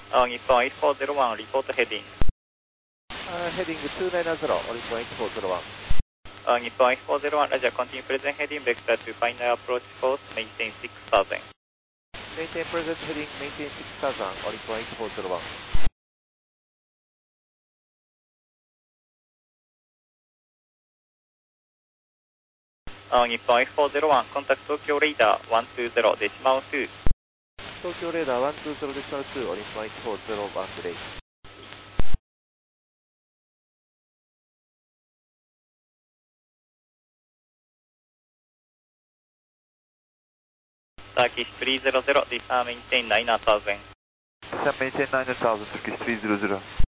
Nippon 8401, report heading. Heading 290, Nippon 8401. Nippon 8401, Roger, continue present heading, vector to final approach course, maintain 6000. Maintain present heading, maintain 6000, Nippon 8401. Nippon 8401, contact Tokyo Radar 120, decimal 2. Tokyo Radar 120, decimal 2, Nippon 8401 delay. Turkish 300, this maintain 9000. Maintain 9000, Turkish 300.